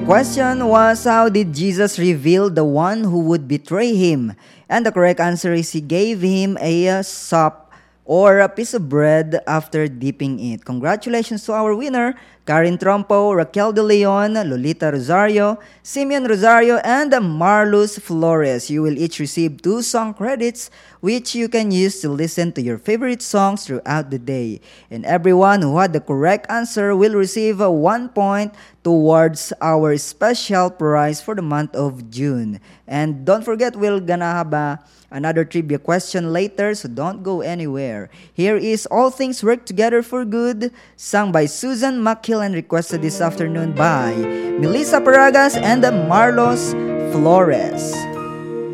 question was, how did Jesus reveal the one who would betray him? And the correct answer is he gave him a sop or a piece of bread after dipping it. Congratulations to our winner, Karin Trompo, Raquel De Leon, Lolita Rosario, Simeon Rosario, and Marlus Flores. You will each receive 2 song credits which you can use to listen to your favorite songs throughout the day. And everyone who had the correct answer will receive 1 point towards our special prize for the month of June. And don't forget, we're gonna have another trivia question later, so don't go anywhere. Here is All Things Work Together for Good, sung by Susan McKill and requested this afternoon by Melissa Paragas and Marlos Flores.